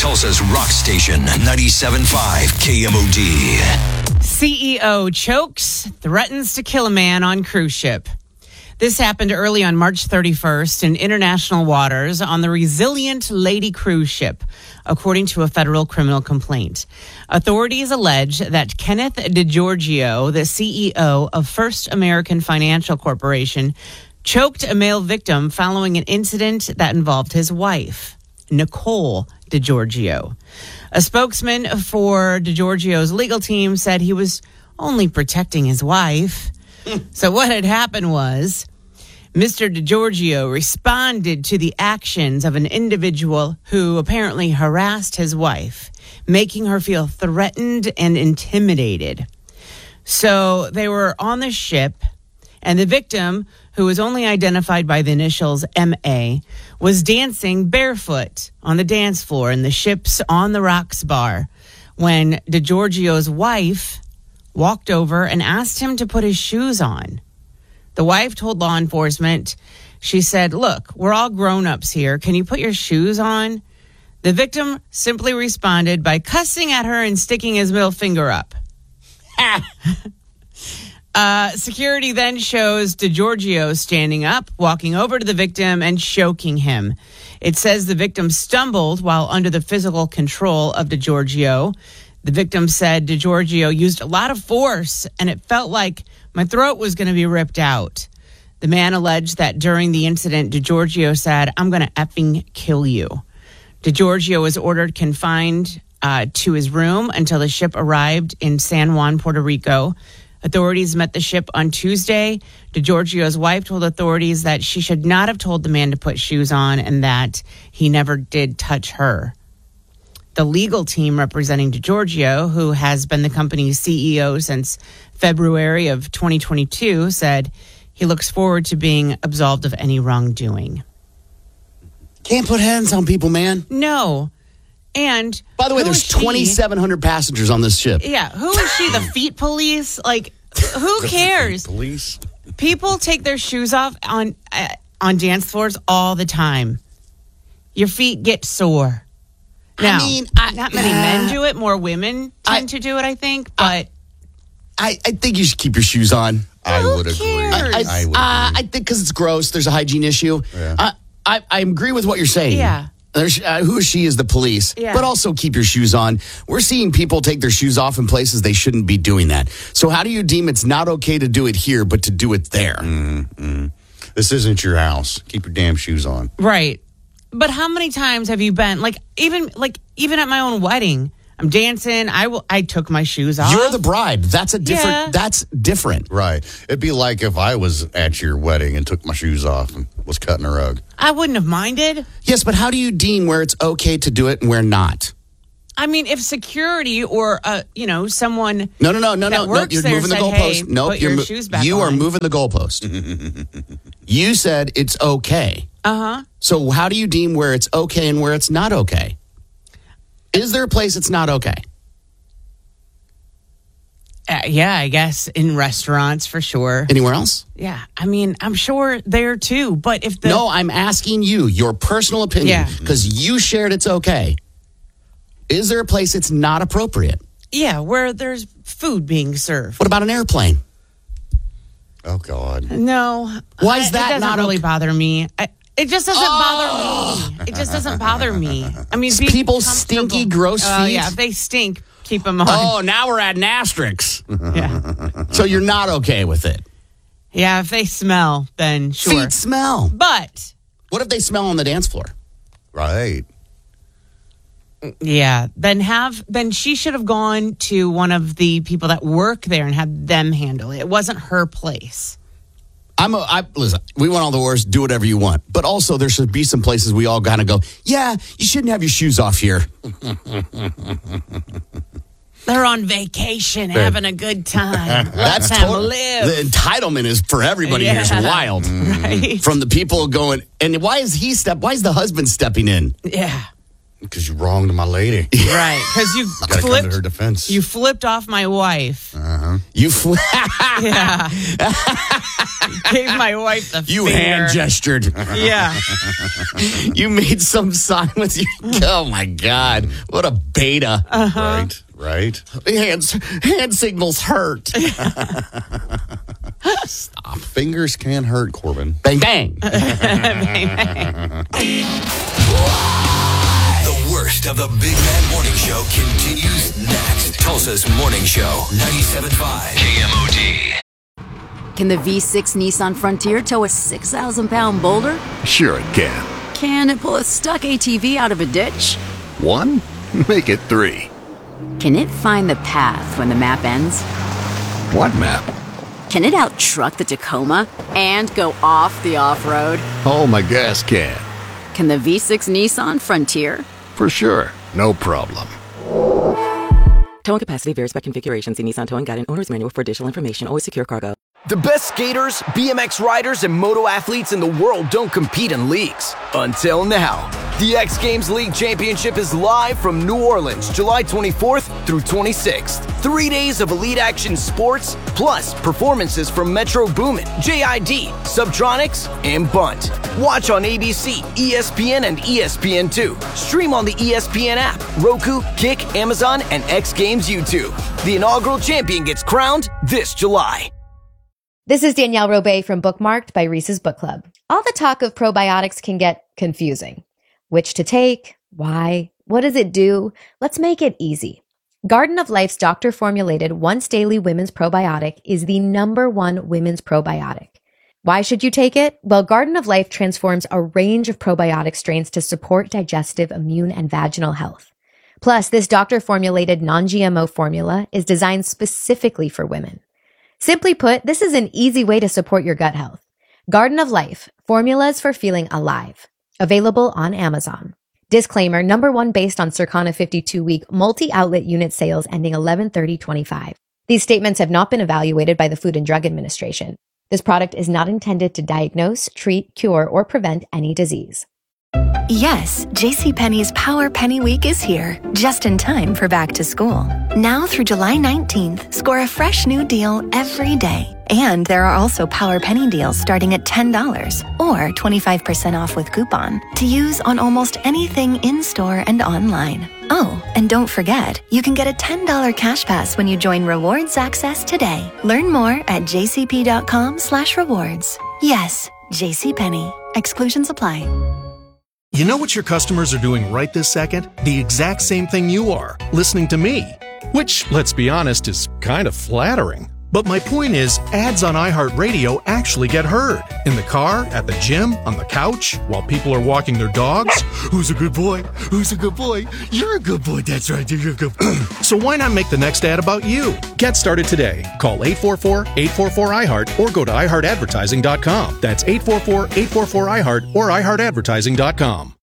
Tulsa's rock station, 97.5 KMOD. CEO chokes, threatens to kill a man on cruise ship. This happened early on March 31st in international waters on the Resilient Lady cruise ship, according to a federal criminal complaint. Authorities allege that Kenneth DeGiorgio, the CEO of First American Financial Corporation, choked a male victim following an incident that involved his wife, Nicole DeGiorgio. A spokesman for DeGiorgio's legal team said he was only protecting his wife. So what had happened was Mr. DeGiorgio responded to the actions of an individual who apparently harassed his wife, making her feel threatened and intimidated. So they were on the ship, and the victim, who was only identified by the initials MA, was dancing barefoot on the dance floor in the ship's On the Rocks bar when DeGiorgio's wife walked over and asked him to put his shoes on. The wife told law enforcement, she said, "Look, we're all grown-ups here. Can you put your shoes on?" The victim simply responded by cussing at her and sticking his middle finger up. Security then shows DeGiorgio standing up, walking over to the victim and choking him. It says the victim stumbled while under the physical control of DeGiorgio. The victim said DeGiorgio used a lot of force, and it felt like my throat was going to be ripped out. The man alleged that during the incident, DeGiorgio said, "I'm going to effing kill you." DeGiorgio was ordered confined to his room until the ship arrived in San Juan, Puerto Rico. Authorities met the ship on Tuesday. DeGiorgio's wife told authorities that she should not have told the man to put shoes on and that he never did touch her. The legal team representing DeGiorgio, who has been the company's CEO since February of 2022, said he looks forward to being absolved of any wrongdoing. Can't put hands on people, man. No. And by the way, there's 2,700 passengers on this ship. Yeah. Who is she? The feet police? Like, who cares? Police. People take their shoes off on dance floors all the time. Your feet get sore. Now, not many men do it. More women tend to do it, I think. But I think you should keep your shoes on. I would agree. I think because it's gross. There's a hygiene issue. Yeah. I agree with what you're saying. Yeah. Who is she is the police, yeah. But also keep your shoes on. We're seeing people take their shoes off in places they shouldn't be doing that. So how do you deem it's not okay to do it here, but to do it there? Mm-hmm. This isn't your house. Keep your damn shoes on. Right. But how many times have you been, even at my own wedding, I'm dancing, I took my shoes off. You're the bride. That's different. Right. It'd be like if I was at your wedding and took my shoes off and was cutting a rug. I wouldn't have minded. Yes, but how do you deem where it's okay to do it and where not? I mean, if security or someone No. works You're there moving the said, goalpost. "Hey, Nope, put your shoes back you on." are moving the goalpost. You said it's okay. Uh-huh. So how do you deem where it's okay and where it's not okay? Is there a place it's not okay? Yeah, I guess in restaurants for sure. Anywhere else? Yeah, I mean, I'm sure there too. But if No, I'm asking you your personal opinion because you shared it's okay. Is there a place it's not appropriate? Yeah, where there's food being served. What about an airplane? Oh God. No. Why is that it doesn't not really bother me? It just doesn't bother me. It just doesn't bother me. I mean, people's stinky, gross feet. Oh yeah, if they stink, keep them on. Oh, now we're adding asterisks. Yeah. So you're not okay with it? Yeah, if they smell, then sure. Feet smell. But what if they smell on the dance floor? Right. Yeah, then she should have gone to one of the people that work there and had them handle it. It wasn't her place. Listen, we want all the wars, do whatever you want. But also there should be some places we all gotta go, yeah, you shouldn't have your shoes off here. They're on vacation, having a good time. That's totally live. The entitlement is for everybody here is wild. Right. From the people going, and why is the husband stepping in? Yeah. Because you wronged my lady. Right. Because you gotta come to her defense. You flipped off my wife. Uh-huh. You Yeah. Gave my wife the you finger. hand gestured. Yeah. You made some sign with your. Oh my God! What a beta. Right. Hand signals hurt. Stop. Fingers can hurt, Corbin. Bang bang. The worst of the Big Man Morning Show continues next. Tulsa's Morning Show, 97.5 KMOD. Can the V6 Nissan Frontier tow a 6,000-pound boulder? Sure it can. Can it pull a stuck ATV out of a ditch? 1? Make it 3. Can it find the path when the map ends? What map? Can it out-truck the Tacoma and go off the off-road? Oh, my gas can. Can the V6 Nissan Frontier? For sure. No problem. Towing capacity varies by configuration. See Nissan Towing Guide and Owner's Manual for additional information. Always secure cargo. The best skaters, BMX riders, and moto athletes in the world don't compete in leagues. Until now. The X Games League Championship is live from New Orleans, July 24th through 26th. 3 days of elite action sports, plus performances from Metro Boomin, JID, Subtronics, and Bunt. Watch on ABC, ESPN, and ESPN2. Stream on the ESPN app, Roku, Kick, Amazon, and X Games YouTube. The inaugural champion gets crowned this July. This is Danielle Robay from Bookmarked by Reese's Book Club. All the talk of probiotics can get confusing. Which to take? Why? What does it do? Let's make it easy. Garden of Life's doctor-formulated once-daily women's probiotic is the #1 women's probiotic. Why should you take it? Well, Garden of Life transforms a range of probiotic strains to support digestive, immune, and vaginal health. Plus, this doctor-formulated non-GMO formula is designed specifically for women. Simply put, this is an easy way to support your gut health. Garden of Life, formulas for feeling alive. Available on Amazon. Disclaimer, #1 based on Circana 52-week multi-outlet unit sales ending 11/30/25. These statements have not been evaluated by the Food and Drug Administration. This product is not intended to diagnose, treat, cure, or prevent any disease. Yes, JCPenney's Power Penny Week is here, just in time for back to school. Now through July 19th, score a fresh new deal every day. And there are also Power Penny deals starting at $10 or 25% off with coupon to use on almost anything in-store and online. Oh, and don't forget, you can get a $10 cash pass when you join Rewards Access today. Learn more at jcp.com/rewards. Yes, JCPenney. Exclusions apply. You know what your customers are doing right this second? The exact same thing you are, listening to me. Which, let's be honest, is kind of flattering. But my point is, ads on iHeartRadio actually get heard. In the car, at the gym, on the couch, while people are walking their dogs. Who's a good boy? Who's a good boy? You're a good boy, that's right, you're a good boy. So why not make the next ad about you? Get started today. Call 844-844-iHeart or go to iHeartAdvertising.com. That's 844-844-iHeart or iHeartAdvertising.com.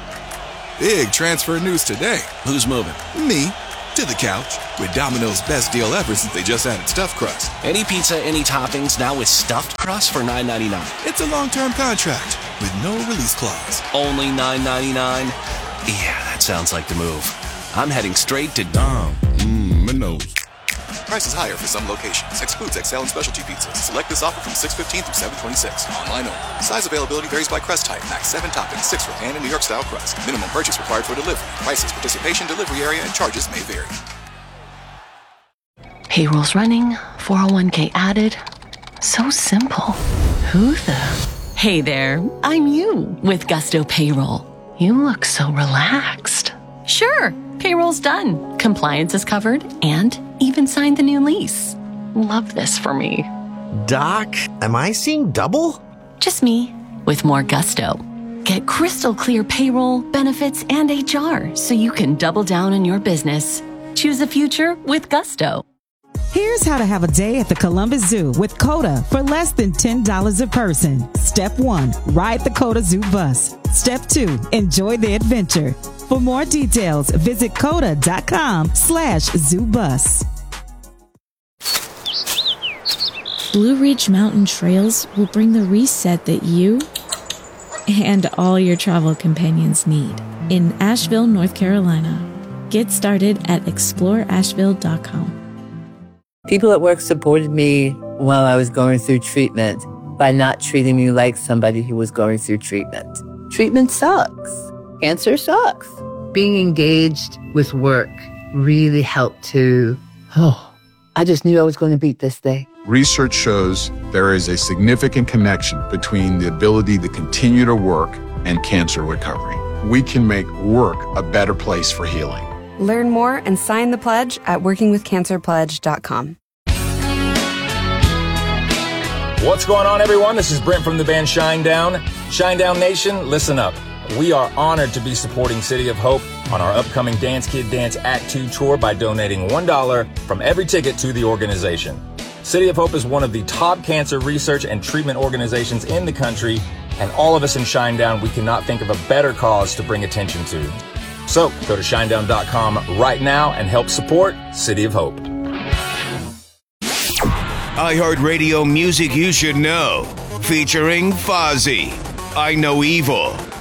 Big transfer news today. Who's moving? Me. To the couch with Domino's best deal ever since they just added stuffed crust. Any pizza, any toppings, now with stuffed crust for $9.99. It's a long-term contract with no release clause. Only $9.99? Yeah, that sounds like the move. I'm heading straight to Domino's. Prices higher for some locations. Excludes XL and specialty pizzas. Select this offer from 6/15 through 7/26. Online only. Size availability varies by crust type. Max 7 toppings, 6 for pan and New York style crust. Minimum purchase required for delivery. Prices, participation, delivery area, and charges may vary. Payroll's running, 401k added. So simple. Who the? Hey there, I'm you with Gusto Payroll. You look so relaxed. Sure, payroll's done. Compliance is covered and even signed the new lease. Love this for me. Doc, am I seeing double? Just me with more gusto. Get crystal clear payroll, benefits, and HR so you can double down on your business. Choose a future with gusto. Here's how to have a day at the Columbus Zoo with CODA for less than $10 a person. Step 1, ride the CODA Zoo bus. Step 2, enjoy the adventure. For more details, visit coda.com/zoobus. Blue Ridge Mountain Trails will bring the reset that you and all your travel companions need in Asheville, North Carolina. Get started at exploreasheville.com. People at work supported me while I was going through treatment by not treating me like somebody who was going through treatment. Treatment sucks. Cancer sucks. Being engaged with work really helped to, I just knew I was going to beat this thing. Research shows there is a significant connection between the ability to continue to work and cancer recovery. We can make work a better place for healing. Learn more and sign the pledge at workingwithcancerpledge.com. What's going on, everyone? This is Brent from the band Shinedown. Shinedown Nation, listen up. We are honored to be supporting City of Hope on our upcoming Dance Kid Dance Act 2 tour by donating $1 from every ticket to the organization. City of Hope is one of the top cancer research and treatment organizations in the country, and all of us in Shinedown, we cannot think of a better cause to bring attention to. So go to shinedown.com right now and help support City of Hope. iHeartRadio music you should know. Featuring Fozzy, I Know Evil,